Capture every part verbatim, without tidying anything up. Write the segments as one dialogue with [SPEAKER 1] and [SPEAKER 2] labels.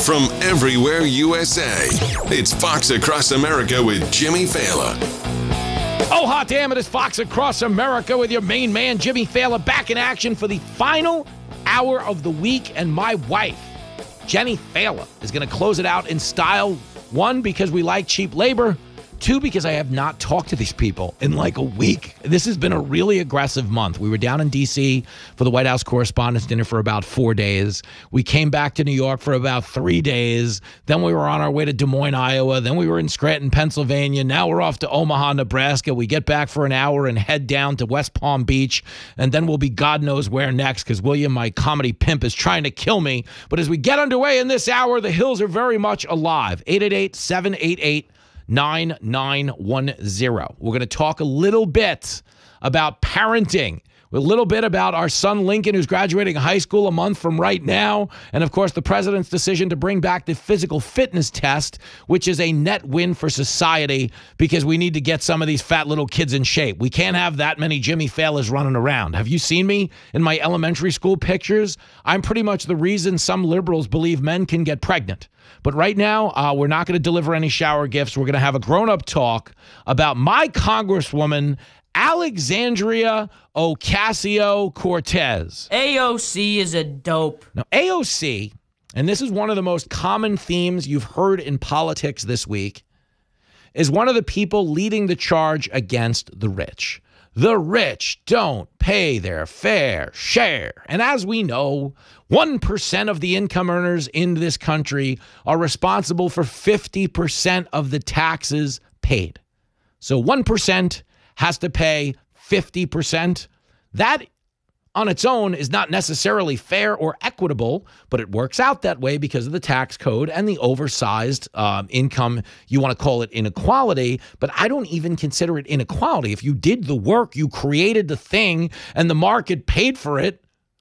[SPEAKER 1] from everywhere U S A. It's Fox Across America with Jimmy Failla.
[SPEAKER 2] Oh, hot damn it, it's Fox Across America with your main man, Jimmy Failla, back in action for the final hour of the week. And my wife, Jenny Failla, is going to close it out in style. One, because we like cheap labor. Two, because I have not talked to these people in like a week. This has been a really aggressive month. We were down in D C for the White House Correspondents' Dinner for about four days. We came back to New York for about three days. Then we were on our way to Des Moines, Iowa. Then we were in Scranton, Pennsylvania. Now we're off to Omaha, Nebraska. We get back for an hour and head down to West Palm Beach. And then we'll be God knows where next, because William, my comedy pimp, is trying to kill me. But as we get underway in this hour, the hills are very much alive. eight eight eight, seven eight eight, nine nine one zero. We're going to talk a little bit about parenting, a little bit about our son Lincoln, who's graduating high school a month from right now, and of course the president's decision to bring back the physical fitness test, which is a net win for society because we need to get some of these fat little kids in shape. We can't have that many Jimmy Faillas running around. Have you seen me in my elementary school pictures? I'm pretty much the reason some liberals believe men can get pregnant. But right now, uh, we're not going to deliver any shower gifts. We're going to have a grown-up talk about my Congresswoman, Alexandria Ocasio-Cortez.
[SPEAKER 3] A O C is a dope.
[SPEAKER 2] Now, A O C, and this is one of the most common themes you've heard in politics this week, is one of the people leading the charge against the rich. The rich don't pay their fair share. And as we know, one percent of the income earners in this country are responsible for fifty percent of the taxes paid. So one percent has to pay fifty percent. That on its own is not necessarily fair or equitable, but it works out that way because of the tax code and the oversized um, income. You want to call it inequality, but I don't even consider it inequality. If you did the work, you created the thing, and the market paid for it,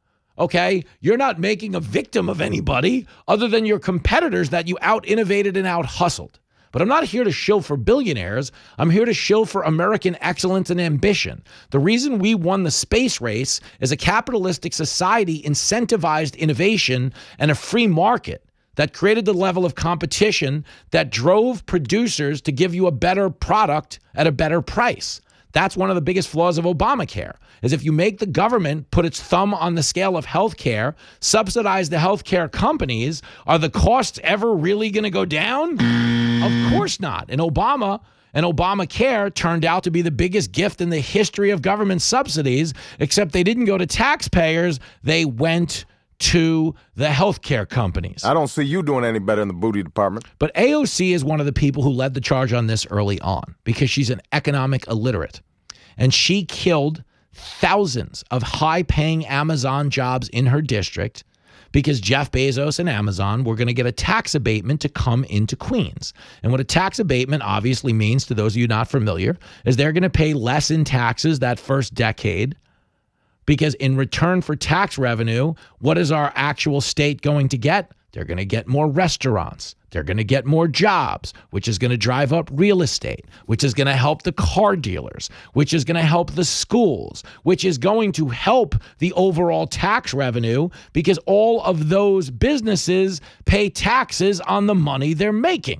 [SPEAKER 2] okay, you're not making a victim of anybody other than your competitors that you out-innovated and out-hustled. But I'm not here to shill for billionaires. I'm here to shill for American excellence and ambition. The reason we won the space race is a capitalistic society incentivized innovation and a free market that created the level of competition that drove producers to give you a better product at a better price. That's one of the biggest flaws of Obamacare, is if you make the government put its thumb on the scale of healthcare, subsidize the healthcare companies, are the costs ever really going to go down? Of course not. And Obama and Obamacare turned out to be the biggest gift in the history of government subsidies, except they didn't go to taxpayers. They went to the healthcare companies.
[SPEAKER 4] I don't see you doing any better in the booty department.
[SPEAKER 2] But A O C is one of the people who led the charge on this early on because she's an economic illiterate. And she killed thousands of high-paying Amazon jobs in her district because Jeff Bezos and Amazon were going to get a tax abatement to come into Queens. And what a tax abatement obviously means, to those of you not familiar, is they're going to pay less in taxes that first decade, because in return for tax revenue, what is our actual state going to get? They're going to get more restaurants. They're going to get more jobs, which is going to drive up real estate, which is going to help the car dealers, which is going to help the schools, which is going to help the overall tax revenue because all of those businesses pay taxes on the money they're making.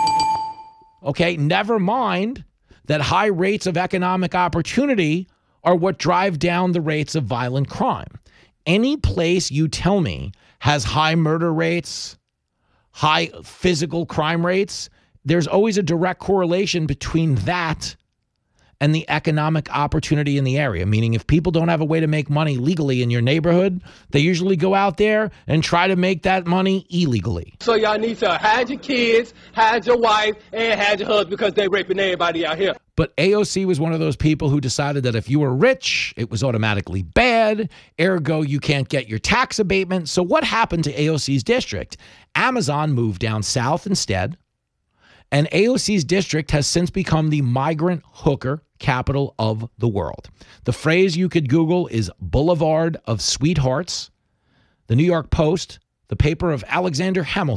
[SPEAKER 2] Okay, never mind that high rates of economic opportunity are what drive down the rates of violent crime. Any place you tell me has high murder rates, high physical crime rates, there's always a direct correlation between that and the economic opportunity in the area. Meaning if people don't have a way to make money legally in your neighborhood, they usually go out there and try to make that money illegally.
[SPEAKER 5] So y'all need to hide your kids, hide your wife, and hide your husband because they raping everybody out here.
[SPEAKER 2] But A O C was one of those people who decided that if you were rich, it was automatically bad. Ergo, you can't get your tax abatement. So what happened to A O C's district? Amazon moved down south instead. And A O C's district has since become the migrant hooker capital of the world. The phrase you could Google is Boulevard of Sweethearts. The New York Post, the paper of Alexander Hamilton,